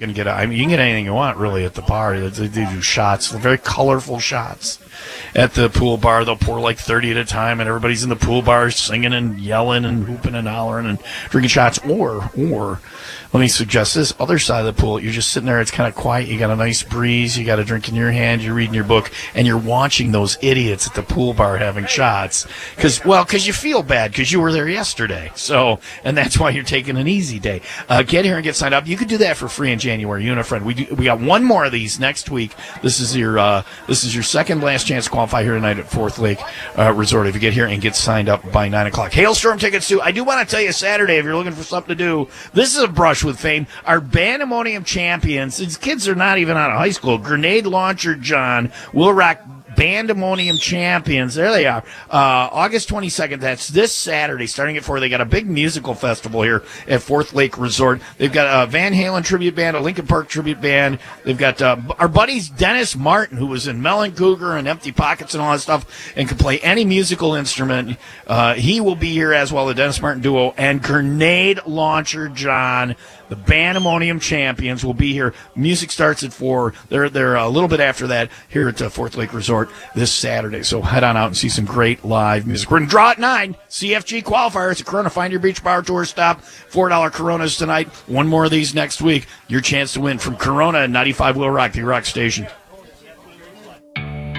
drink and get. You can get anything you want really at the bar. They do shots, very colorful shots. At the pool bar, they'll pour like 30 at a time, and everybody's in the pool bar singing and yelling and hooping and hollering and drinking shots. Or let me suggest this other side of the pool. You're just sitting there. It's kind of quiet. You got a nice breeze. You got a drink in your hand. You're reading your book, and you're watching those idiots at the pool bar having shots. Because you feel bad because you were there yesterday. So, and that's why you're taking an easy day. Get here and get signed up. You could do that for free in January. You and a friend. We got one more of these next week. This is your second last chance to qualify here tonight at Fourth Lake Resort. If you get here and get signed up by 9 o'clock. Hailstorm tickets too. I do want to tell you Saturday if you're looking for something to do. This is a brush with fame. Our Bandemonium champions. These kids are not even out of high school. Grenade Launcher John will rock. Bandemonium champions. There they are. August 22nd. That's this Saturday, starting at 4. They got a big musical festival here at Fourth Lake Resort. They've got a Van Halen tribute band, a Linkin Park tribute band. They've got our buddies Dennis Martin, who was in Melon Cougar and Empty Pockets and all that stuff, and can play any musical instrument. He will be here as well, the Dennis Martin duo, and Grenade Launcher John. The Bandemonium champions will be here. Music starts at 4. They're a little bit after that here at Fourth Lake Resort this Saturday. So head on out and see some great live music. We're going to draw at 9. CFG qualifier. It's a Corona Find Your Beach Bar Tour stop. $4 Coronas tonight. One more of these next week. Your chance to win from Corona and 95 Will Rock, the Rock Station.